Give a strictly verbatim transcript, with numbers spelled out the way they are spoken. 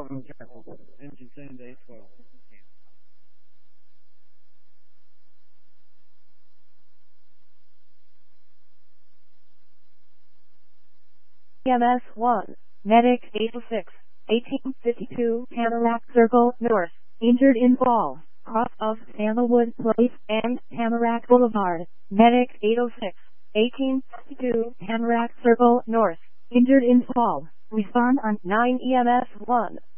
Engine ten to eight twelve. E M S one, Medic eight oh six, eighteen fifty-two Tamarack Circle North, injured in fall, cross of Sandalwood Place and Tamarack Boulevard. Medic eight oh six, eighteen fifty-two Tamarack Circle North, injured in fall. Respond on nine E M S one.